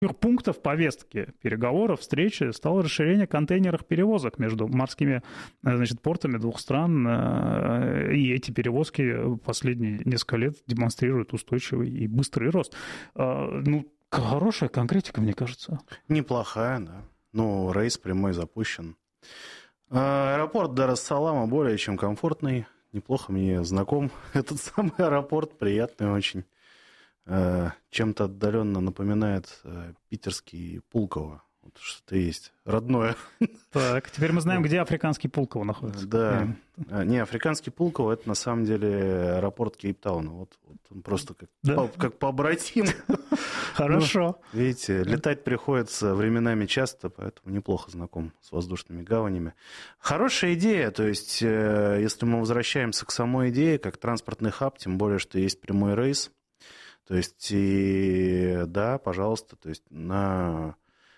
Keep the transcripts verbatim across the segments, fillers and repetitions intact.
пунктов повестки переговоров, встречи стало расширение контейнерных перевозок между морскими, значит, портами двух стран. И эти перевозки последние несколько лет демонстрируют устойчивый и быстрый рост. Ну, хорошая конкретика, мне кажется. Неплохая, да. Ну, рейс прямой запущен. Аэропорт Дар-эс-Салама более чем комфортный. Неплохо мне знаком этот самый аэропорт, приятный очень. Чем-то отдаленно напоминает питерский Пулково. Вот что-то есть родное. Так, теперь мы знаем, где африканский Пулково находится. Да. Не, африканский Пулково — это на самом деле аэропорт Кейптауна. Вот, вот он просто как, да? по, как побратим. Хорошо. Ну, видите, летать приходится временами часто, поэтому неплохо знаком с воздушными гаванями. Хорошая идея, то есть, если мы возвращаемся к самой идее, как транспортный хаб, тем более, что есть прямой рейс. То есть, и, да, пожалуйста, то есть на...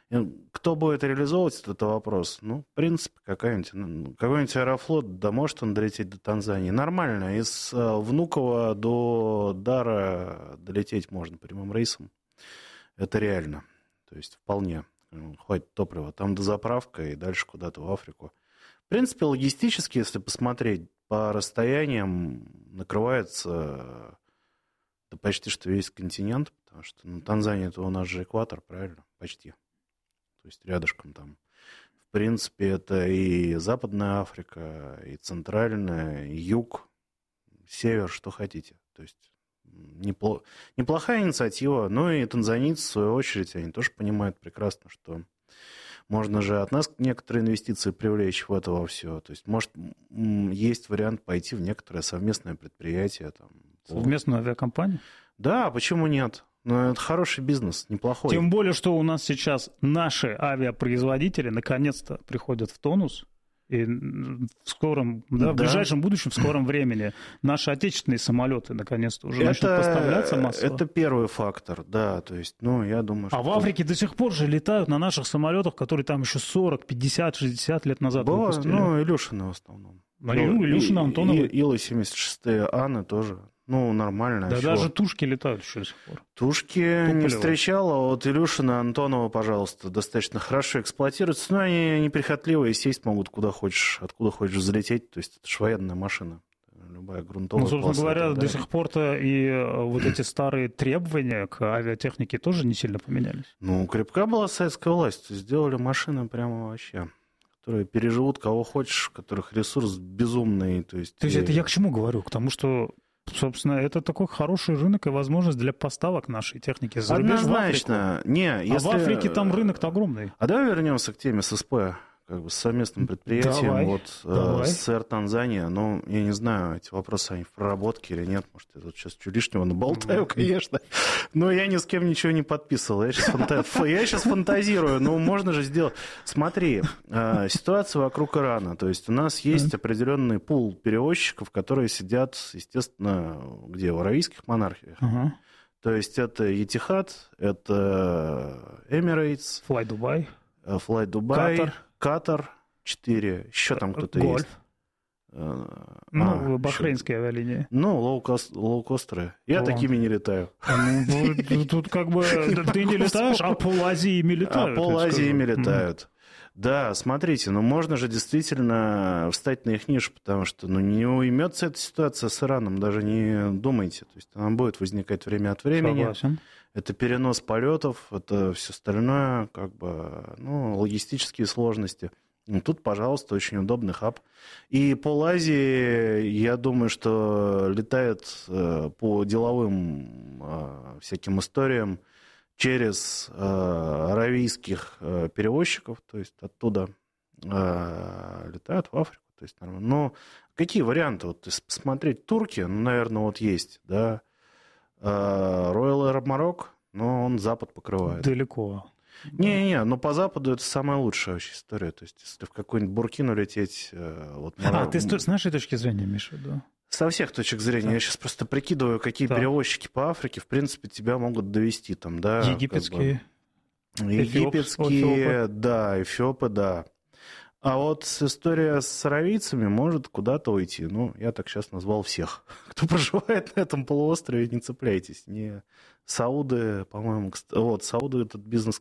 Кто будет реализовывать этот вопрос? Ну, в принципе, какой-нибудь, какой-нибудь Аэрофлот, да может он долететь до Танзании. Нормально, из Внуково до Дара долететь можно прямым рейсом. Это реально, то есть вполне. Хватит топлива, там дозаправка и дальше куда-то в Африку. В принципе, логистически, если посмотреть, по расстояниям накрывается... Это почти что весь континент, потому что ну, Танзания — это у нас же экватор, правильно? Почти. То есть рядышком там. В принципе, это и Западная Африка, и Центральная, и Юг, Север, что хотите. То есть непло... неплохая инициатива. Ну и танзанийцы, в свою очередь, они тоже понимают прекрасно, что можно же от нас некоторые инвестиции привлечь в это во все. То есть, может, есть вариант пойти в некоторое совместное предприятие. Там, совместную авиакомпанию? Да, почему нет? Но это хороший бизнес, неплохой. Тем более, что у нас сейчас наши авиапроизводители наконец-то приходят в тонус. И в скором, да, в да. ближайшем будущем, в скором времени наши отечественные самолеты наконец-то уже это, начнут поставляться массово. Это первый фактор, да, то есть, ну, я думаю, что... А в Африке до сих пор же летают на наших самолетах, которые там еще сорок, пятьдесят, шестьдесят лет назад Было, выпустили. Ну, Илюшины в основном. Ну, Илюшины, Антоновы. Ил семьдесят шесть Анны тоже. Ну, нормально. Да, даже тушки летают еще до сих пор. Тушки Туполево. Не встречал, а вот Илюшина, Антонова, пожалуйста, достаточно хорошо эксплуатируются. Но они неприхотливые, сесть могут куда хочешь, откуда хочешь залететь. То есть это же военная машина. Любая грунтовая. Ну, собственно говоря, до сих пор-то и вот эти старые требования к авиатехнике тоже не сильно поменялись. Ну, крепка была советская власть. Сделали машины прямо вообще, которые переживут кого хочешь, у которых ресурс безумный. То есть, то есть это я к чему говорю? К тому, что... Собственно, это такой хороший рынок и возможность для поставок нашей техники за рубеж в Африку. Не, если... А в Африке там рынок-то огромный. А давай вернемся к теме с СП, как бы с совместным предприятием. Давай, вот, давай. СССР Танзания. Ну, я не знаю, эти вопросы, они в проработке или нет. Может, я тут сейчас чуть лишнего наболтаю, конечно. Но я ни с кем ничего не подписывал. Я сейчас, фанта... я сейчас фантазирую. Ну, можно же сделать... Смотри, ситуация вокруг Ирана. То есть у нас есть определенный пул перевозчиков, которые сидят, естественно, где? В аравийских монархиях. Uh-huh. То есть это Etihad, это Emirates. Fly Dubai. Fly Dubai. Катар. Катар, четыре, еще там кто-то Гольф. есть. Ну, а, бахрейнские еще... авиалинии. Ну, лоукост, лоукостеры. Я Вон. такими не летаю. Ну, тут как бы ты не летаешь, а полазиями летают. А полазиями летают. Да, смотрите, ну можно же действительно встать на их нишу, потому что ну, не уймется эта ситуация с Ираном, даже не думайте. То есть она будет возникать время от времени. Согласен. Это перенос полетов, это все остальное, как бы, ну, логистические сложности. Ну, тут, пожалуйста, очень удобный хаб. И Полазии, я думаю, что летает по деловым всяким историям через аравийских перевозчиков, то есть оттуда летают в Африку. То есть нормально. Но какие варианты? Вот, если посмотреть турки, ну, наверное, вот есть, да, Royal Air Maroc, но он запад покрывает. Далеко. Не-не-не, но по западу это самая лучшая вообще история. То есть, если в какую-нибудь Буркину лететь... Вот, а, ты с нашей точки зрения, Миша, да? Со всех точек зрения. Так. Я сейчас просто прикидываю, какие так. перевозчики по Африке, в принципе, тебя могут довести там, да. Египетские. Как бы, египетские, Эфиопы. да, эфиопы, да. А вот история с аравийцами может куда-то уйти. Ну, я так сейчас назвал всех. Кто проживает на этом полуострове, не цепляйтесь. Не сауды, по-моему, вот, сауды этот бизнес